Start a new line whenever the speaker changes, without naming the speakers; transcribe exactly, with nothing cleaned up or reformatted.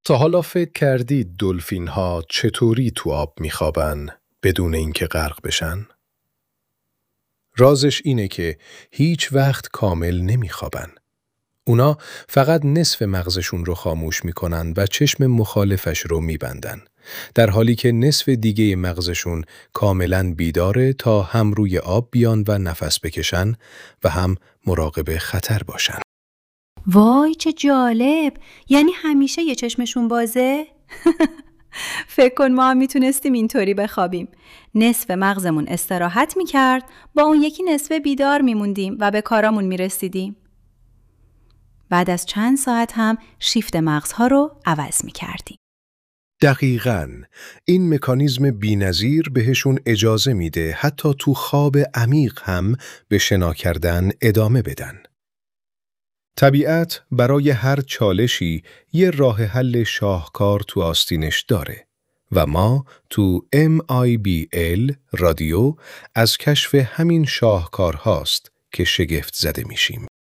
تا حالا فکر کردید دلفین ها چطوری تو آب میخوابن بدون اینکه غرق بشن؟ رازش اینه که هیچ وقت کامل نمیخوابن. اونا فقط نصف مغزشون رو خاموش میکنن و چشم مخالفش رو میبندن، در حالی که نصف دیگه مغزشون کاملا بیداره تا هم روی آب بیان و نفس بکشن و هم مراقب خطر باشن.
وای چه جالب! یعنی همیشه یه چشمشون بازه؟ فکر کن ما هم میتونستیم اینطوری بخوابیم. نصف مغزمون استراحت میکرد، با اون یکی نصف بیدار میموندیم و به کارامون میرسیدیم. بعد از چند ساعت هم شیفت مغزها رو عوض میکردیم.
دقیقاً. این مکانیزم بی‌نظیر بهشون اجازه میده حتی تو خواب عمیق هم به شنا کردن ادامه بدن. طبیعت برای هر چالشی یه راه حل شاهکار تو آستینش داره و ما تو ام آی بی ال رادیو از کشف همین شاهکارهاست که شگفت زده میشیم.